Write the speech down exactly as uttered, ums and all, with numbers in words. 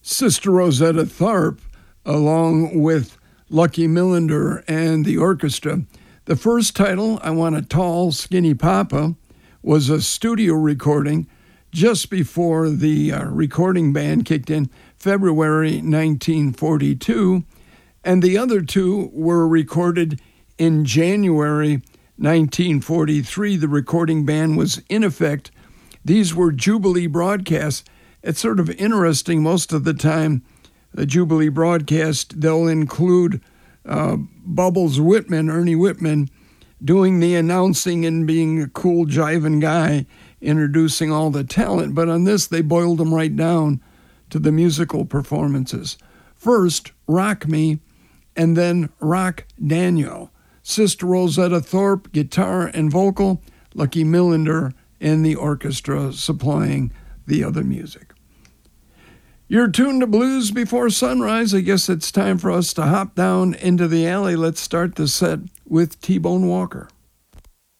Sister Rosetta Tharpe, along with Lucky Millinder and the orchestra. The first title, I Want a Tall, Skinny Papa, was a studio recording just before the uh, recording band kicked in, February nineteen forty-two, and the other two were recorded in January nineteen forty-three. The recording band was in effect. These were Jubilee broadcasts. It's sort of interesting. Most of the time, the Jubilee broadcast, they'll include uh, Bubbles Whitman, Ernie Whitman, doing the announcing and being a cool, jiving guy, introducing all the talent. But on this, they boiled them right down to the musical performances. First, Rock Me, and then Rock Daniel. Sister Rosetta Tharpe, guitar and vocal, Lucky Millinder and the orchestra supplying the other music. You're tuned to Blues Before Sunrise. I guess it's time for us to hop down into the alley. Let's start the set with T-Bone Walker.